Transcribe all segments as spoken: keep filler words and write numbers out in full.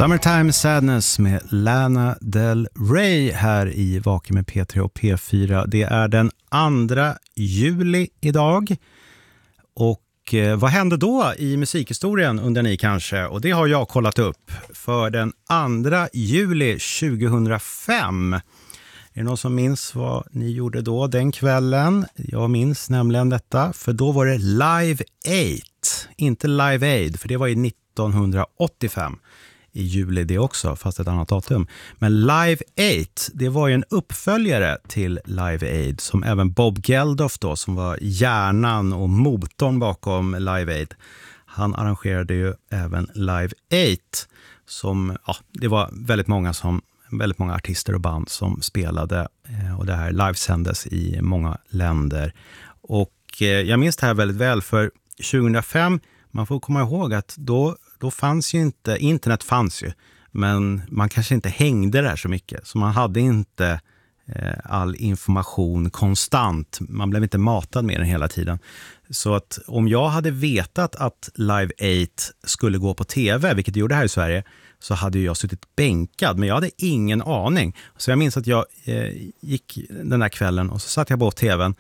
Summertime Sadness med Lana Del Rey här i Vaken med P tre och P fyra. Det är den andra juli idag. Och eh, vad hände då i musikhistorien undrar ni kanske? Och det har jag kollat upp. För den andra juli tjugohundrafem. Är det någon som minns vad ni gjorde då den kvällen? Jag minns nämligen detta. För då var det Live Eight. Inte Live Aid, för det var ju nittonhundraåttiofem. I juli det också, fast ett annat datum. Men Live Eight, det var ju en uppföljare till Live Aid som även Bob Geldof då, som var hjärnan och motorn bakom Live Aid. Han arrangerade ju även Live Eight som, ja, det var väldigt många som väldigt många artister och band som spelade och det här livesändes i många länder. Och jag minns det här väldigt väl för tjugohundrafem, man får komma ihåg att då Då fanns ju inte, internet fanns ju, men man kanske inte hängde där så mycket. Så man hade inte eh, all information konstant. Man blev inte matad med den hela tiden. Så att om jag hade vetat att Live Eight skulle gå på tv, vilket det gjorde här i Sverige, så hade jag suttit bänkad. Men jag hade ingen aning. Så jag minns att jag eh, gick den där kvällen och så satt jag på tvn.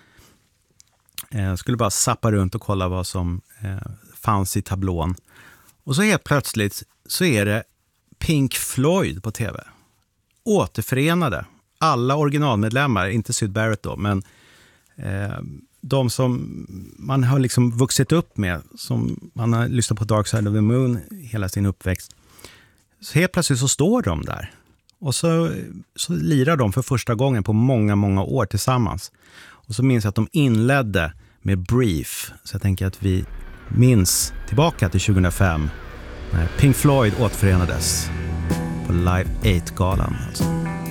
Eh, skulle bara zappa runt och kolla vad som eh, fanns i tablån. Och så helt plötsligt så är det Pink Floyd på tv. Återförenade. Alla originalmedlemmar, inte Syd Barrett då, men eh, de som man har liksom vuxit upp med, som man har lyssnat på Dark Side of the Moon hela sin uppväxt. Så helt plötsligt så står de där. Och så, så lirar de för första gången på många, många år tillsammans. Och så minns jag att de inledde med Brief. Så jag tänker att vi minns tillbaka till tjugohundrafem när Pink Floyd återförenades på Live Eight-galan alltså.